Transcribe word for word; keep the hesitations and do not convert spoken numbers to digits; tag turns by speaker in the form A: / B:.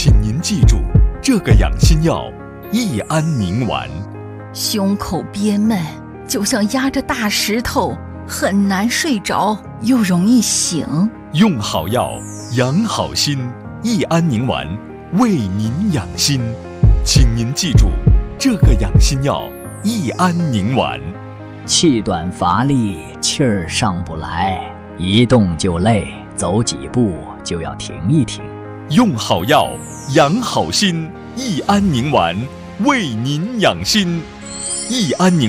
A: 请您记住这个养心药益安宁丸。
B: 胸口憋闷，就像压着大石头，很难睡着，又容易醒。
A: 用好药，养好心，益安宁丸为您养心。请您记住这个养心药益安宁丸。
C: 气短乏力，气儿上不来，一动就累，走几步就要停一停。
A: 用好药，养好心，益安宁丸为您养心。益安宁